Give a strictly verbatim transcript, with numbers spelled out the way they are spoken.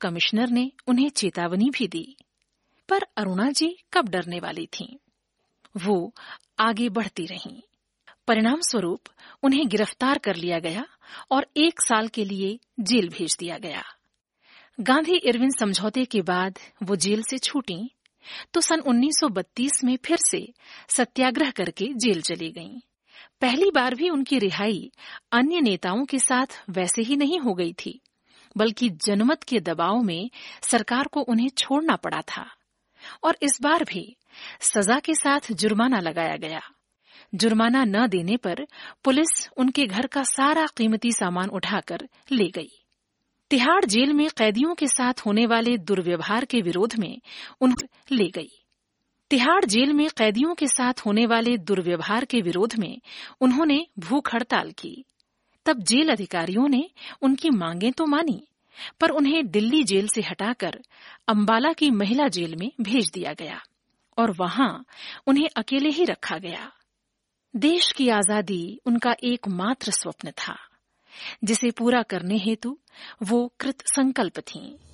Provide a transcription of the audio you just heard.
Commissioner ने उन्हें चेतावनी भी दी, पर अरुणा जी कब डरने वाली थीं। वो आगे बढ़ती रहीं। परिणाम स्वरूप उन्हें गिरफ्तार कर लिया गया और एक साल के लिए जेल भेज दिया गया। गांधी इरविन समझौते के बाद वो जेल से छूटीं तो सन उन्नीस सौ बत्तीस में फिर से सत्याग्रह करके जेल चली गईं। पहली बार भी उनकी रिहाई अन्य नेताओं के साथ वैसे ही नहीं हो गई थी, बल्कि जनमत के दबाव में सरकार को उन्हें छोड़ना पड़ा था। और इस बार भी सजा के साथ जुर्माना लगाया गया। जुर्माना न देने पर पुलिस उनके घर का सारा कीमती सामान उठाकर ले गई। तिहाड़ जेल में कैदियों के साथ होने वाले दुर्व्यवहार के विरोध में उन्हें ले गई। तिहाड़ जेल में कैदियों के साथ होने वाले दुर्व्यवहार के विरोध में उन्होंने भूख हड़ताल की। तब जेल अधिकारियों ने उनकी मांगें तो मानी, पर उन्हें दिल्ली जेल से हटाकर अंबाला की महिला जेल में भेज दिया गया और वहां उन्हें अकेले ही रखा गया। देश की आजादी उनका एकमात्र स्वप्न था, जिसे पूरा करने हेतु वो कृत संकल्प थीं।